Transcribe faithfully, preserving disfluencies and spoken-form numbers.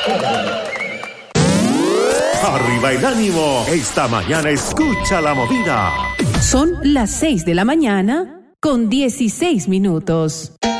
Arriba el ánimo, esta mañana escucha la movida. Son las seis de la mañana con dieciséis minutos.